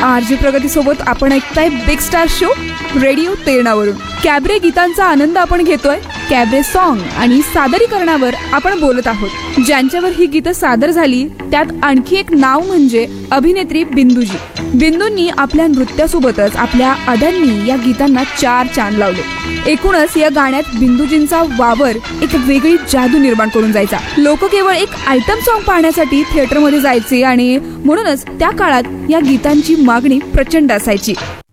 RG प्रगती सोबत आपण ऐकताय big star show radio तेरणावरून. Cabaret गीतांचा आनंद आपण घेतोय. कॅबरे सॉन्ग आणि सादरीकरणावर आपण बोलत आहोत. ज्यांच्यावर ही गीतं सादर झाली त्यात आणखी एक नाव म्हणजे अभिनेत्री बिंदूजी. बिंदूंनी आपल्या नृत्यासोबतच आपल्या अदांनी या गीतांना 4 चांद लावले. एकूणच या गाण्यात बिंदूजींचा वावर एक वेगळी जादू निर्माण करून जायचा. लोक केवळ एक आयटम सॉन्ग पाहण्यासाठी थिएटरमध्ये जायचे आणि म्हणूनच त्या काळात या गीतांची मागणी प्रचंड असायची.